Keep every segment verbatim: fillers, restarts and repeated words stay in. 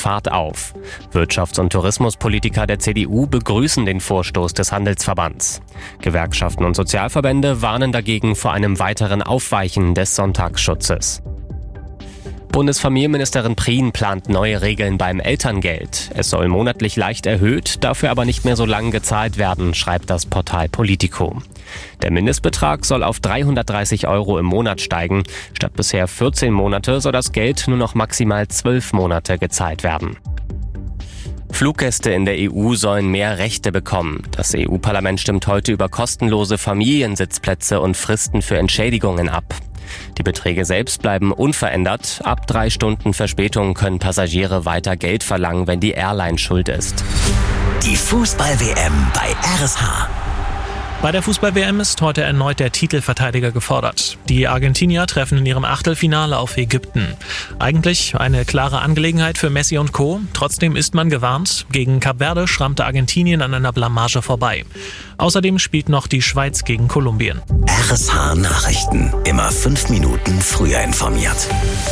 Fahrt auf. Wirtschafts- und Tourismuspolitiker der C D U begrüßen den Vorstoß des Handelsverbands. Gewerkschaften und Sozialverbände warnen dagegen vor einem weiteren Aufweichen des Sonntagsschutzes. Bundesfamilienministerin Prien plant neue Regeln beim Elterngeld. Es soll monatlich leicht erhöht, dafür aber nicht mehr so lang gezahlt werden, schreibt das Portal Politico. Der Mindestbetrag soll auf dreihundertdreißig Euro im Monat steigen. Statt bisher vierzehn Monate soll das Geld nur noch maximal zwölf Monate gezahlt werden. Fluggäste in der E U sollen mehr Rechte bekommen. Das E U-Parlament stimmt heute über kostenlose Familiensitzplätze und Fristen für Entschädigungen ab. Die Beträge selbst bleiben unverändert. Ab drei Stunden Verspätung können Passagiere weiter Geld verlangen, wenn die Airline schuld ist. Die Fußball-W M bei R S H. Bei der Fußball-W M ist heute erneut der Titelverteidiger gefordert. Die Argentinier treffen in ihrem Achtelfinale auf Ägypten. Eigentlich eine klare Angelegenheit für Messi und Co. Trotzdem ist man gewarnt. Gegen Kap Verde schrammte Argentinien an einer Blamage vorbei. Außerdem spielt noch die Schweiz gegen Kolumbien. R S H Nachrichten. Immer fünf Minuten früher informiert.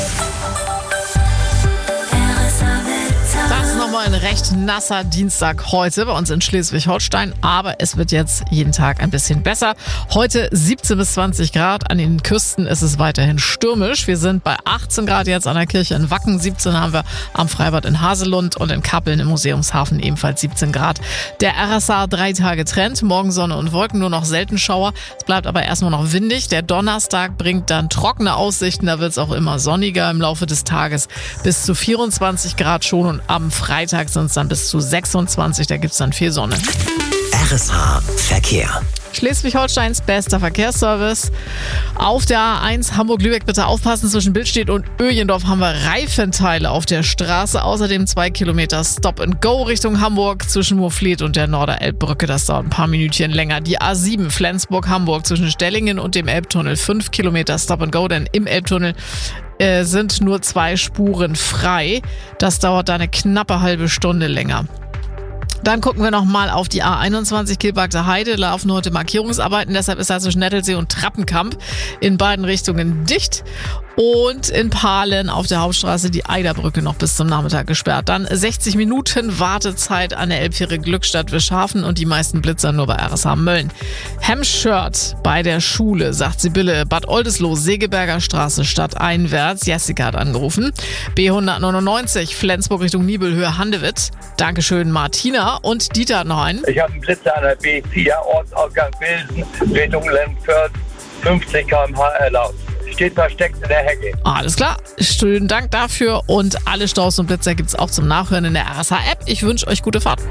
Das ist nochmal ein recht nasser Dienstag heute bei uns in Schleswig-Holstein, aber es wird jetzt jeden Tag ein bisschen besser. Heute siebzehn bis zwanzig Grad, an den Küsten ist es weiterhin stürmisch. Wir sind bei achtzehn Grad jetzt an der Kirche in Wacken, siebzehn haben wir am Freibad in Haselund und in Kappeln im Museumshafen ebenfalls siebzehn Grad. Der R S A drei Tage Trend, morgen Sonne und Wolken, nur noch selten Schauer. Es bleibt aber erstmal noch windig. Der Donnerstag bringt dann trockene Aussichten, da wird es auch immer sonniger im Laufe des Tages, bis zu vierundzwanzig Grad schon, und am Freitag sind es dann bis zu sechsundzwanzig, da gibt es dann viel Sonne. R S H Verkehr. Schleswig-Holsteins bester Verkehrsservice. Auf der A eins Hamburg-Lübeck bitte aufpassen, zwischen Billstedt und Öjendorf haben wir Reifenteile auf der Straße. Außerdem zwei Kilometer Stop and Go Richtung Hamburg zwischen Moorfleet und der Norderelbbrücke. Das dauert ein paar Minütchen länger. Die A sieben Flensburg-Hamburg zwischen Stellingen und dem Elbtunnel. fünf Kilometer Stop and Go, denn im Elbtunnel äh, sind nur zwei Spuren frei. Das dauert da eine knappe halbe Stunde länger. Dann gucken wir nochmal auf die A einundzwanzig Kilbagter Heide. Da laufen heute Markierungsarbeiten, deshalb ist da zwischen Nettelsee und Trappenkamp in beiden Richtungen dicht. Und in Pahlen auf der Hauptstraße die Eiderbrücke noch bis zum Nachmittag gesperrt. Dann sechzig Minuten Wartezeit an der Elbfähre Glückstadt Wischhafen und die meisten Blitzer nur bei R S H Mölln. Hemschert bei der Schule, sagt Sibylle. Bad Oldesloe, Segeberger Straße stadteinwärts. Jessica hat angerufen. B hundertneunundneunzig Flensburg Richtung Nibelhöhe Handewitt. Dankeschön Martina. Und Dieter hat noch einen. Ich habe einen Blitzer an der B vier, Ortsausgang Bilsen, Richtung Lennfurt, fünfzig Kilometer pro Stunde erlaubt. Steht versteckt in der Hecke. Alles klar, schönen Dank dafür, und alle Staus und Blitzer gibt es auch zum Nachhören in der R S H-App. Ich wünsche euch gute Fahrt.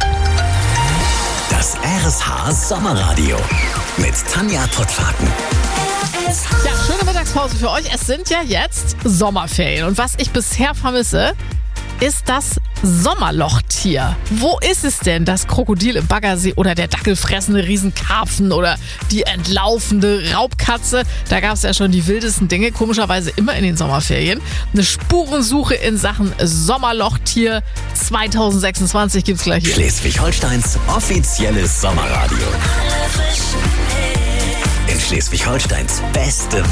Das R S H Sommerradio mit Tanja Pottwagen. Ja, schöne Mittagspause für euch. Es sind ja jetzt Sommerferien, und was ich bisher vermisse, ist das Sommerlochtier. Wo ist es denn? Das Krokodil im Baggersee oder der dackelfressende Riesenkarpfen oder die entlaufende Raubkatze? Da gab es ja schon die wildesten Dinge, komischerweise immer in den Sommerferien. Eine Spurensuche in Sachen Sommerlochtier zwanzig sechsundzwanzig gibt's gleich hier. Schleswig-Holsteins offizielles Sommerradio. In Schleswig-Holsteins beste